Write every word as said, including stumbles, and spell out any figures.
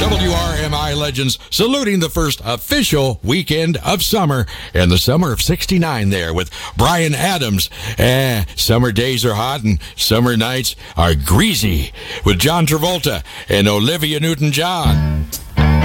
W R M I legends saluting the first official weekend of summer in the summer of sixty-nine there with Bryan Adams. Eh, summer days are hot and summer nights are greasy with John Travolta and Olivia Newton-John.